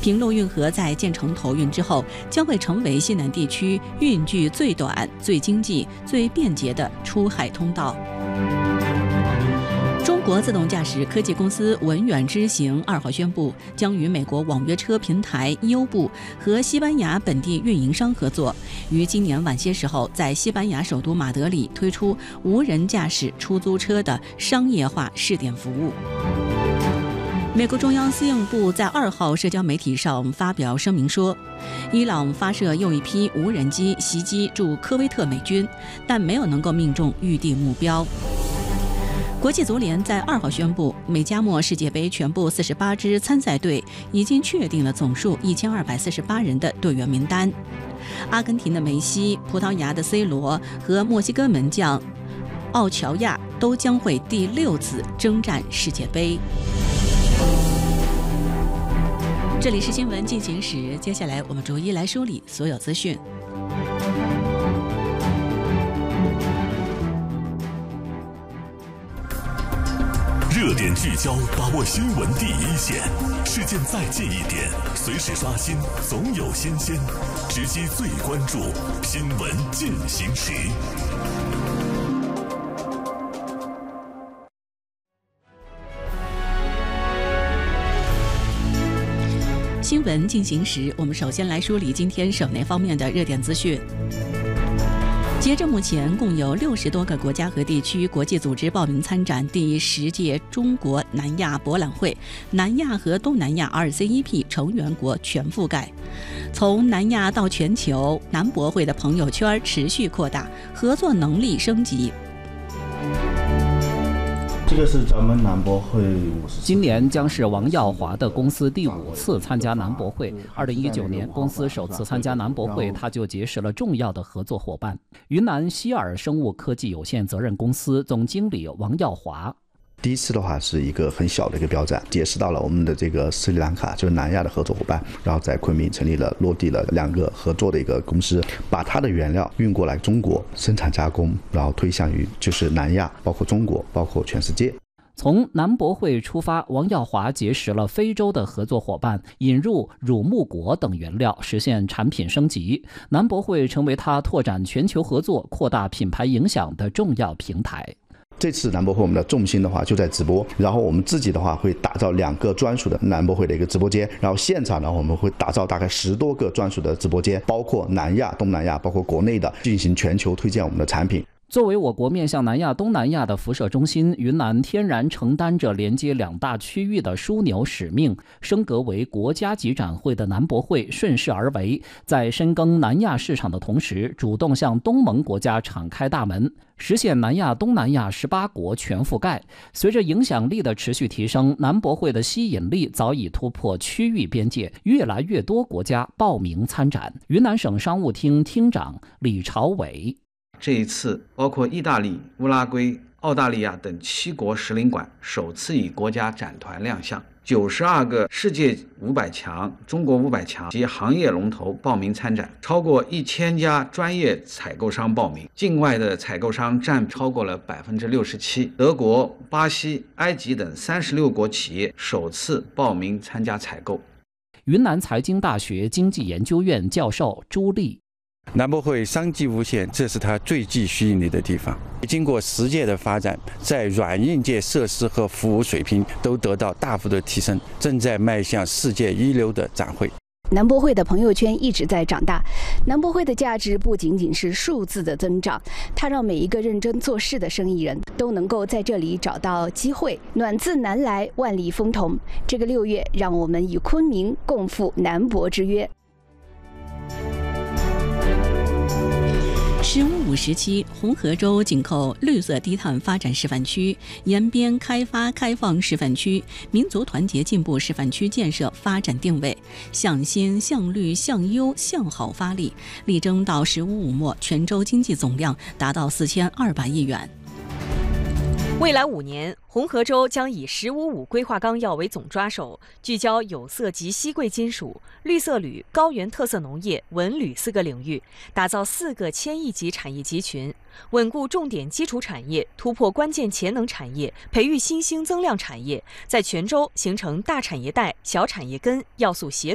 平陆运河在建成投运之后，将会成为西南地区运距最短、最经济、最便捷的出海通道。中国自动驾驶科技公司文远知行2号宣布，将与美国网约车平台优步和西班牙本地运营商合作，于今年晚些时候在西班牙首都马德里推出无人驾驶出租车的商业化试点服务。美国中央司令部在2号社交媒体上发表声明说，伊朗发射又一批无人机袭击驻科威特美军，但没有能够命中预定目标。国际足联在2号宣布，美加墨世界杯全部48支参赛队已经确定了总数1248人的队员名单。阿根廷的梅西、葡萄牙的 C 罗和墨西哥门将奥乔亚都将会第6次征战世界杯。这里是新闻进行时，接下来我们逐一来梳理所有资讯。 热点聚焦，把握新闻第一线，事件再近一点，随时刷新，总有新鲜，直击最关注，新闻进行时。 新闻进行时，我们首先来梳理今天省内方面的热点资讯。截至目前，共有60多个国家和地区国际组织报名参展第10届中国南亚博览会，南亚和东南亚 RCEP 成员国全覆盖。从南亚到全球，南博会的朋友圈持续扩大，合作能力升级。 这个是咱们南博会今年将是王耀华的公司第5次参加南博会。2019年，公司首次参加南博会，他就结识了重要的合作伙伴——云南希尔生物科技有限责任公司总经理王耀华。 第一次的话是一个很小的一个标展，结识到了我们的这个斯里兰卡，就是南亚的合作伙伴，然后在昆明成立了落地了2个合作的一个公司，把它的原料运过来中国生产加工，然后推向于就是南亚，包括中国，包括全世界。 从南博会出发，王耀华结识了非洲的合作伙伴，引入乳木果等原料，实现产品升级。南博会成为他拓展全球合作、扩大品牌影响的重要平台。 这次南博会我们的重心的话就在直播，然后我们自己的话会打造2个专属的南博会的一个直播间，然后现场呢我们会打造大概10多个专属的直播间，包括南亚、东南亚，包括国内的，进行全球推荐我们的产品。 作为我国面向南亚、东南亚的辐射中心，云南天然承担着连接2大区域的枢纽使命。升格为国家级展会的南博会顺势而为，在深耕南亚市场的同时，主动向东盟国家敞开大门，实现南亚、东南亚18国全覆盖。随着影响力的持续提升，南博会的吸引力早已突破区域边界，越来越多国家报名参展。云南省商务厅厅长李朝伟。 这一次，包括意大利、乌拉圭、澳大利亚等7国使领馆首次以国家展团亮相，92个世界500强、中国500强及行业龙头报名参展，超过1000家专业采购商报名，境外的采购商占超过了67%。德国、巴西、埃及等36国企业首次报名参加采购。 云南财经大学经济研究院教授朱立。 南博会商机无限，这是它最具吸引力的地方。经过10届的发展，在软硬件设施和服务水平都得到大幅的提升，正在迈向世界一流的展会。 南博会的朋友圈一直在长大，南博会的价值不仅仅是数字的增长，它让每一个认真做事的生意人都能够在这里找到机会。暖自南来，万里风同。这个6月，让我们与昆明共赴南博之约。 15时期，红河州紧扣绿色低碳发展示范区、延边开发开放示范区、民族团结进步示范区建设发展定位，向新、向绿、向优、向好发力，力争到15-5末全州经济总量达到4200亿元。 未来5年，红河州将以“15-5”规划纲要为总抓手，聚焦有色及稀贵金属、绿色铝、高原特色农业、文旅4个领域，打造4个1000亿级产业集群，稳固重点基础产业，突破关键潜能产业，培育新兴增量产业，在全州形成大产业带、小产业根要素协